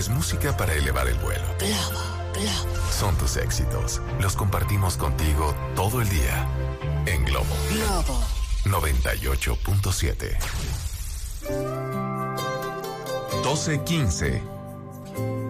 es música para elevar el vuelo. Son tus éxitos. Los compartimos contigo todo el día. En Globo 98.7. 12:15.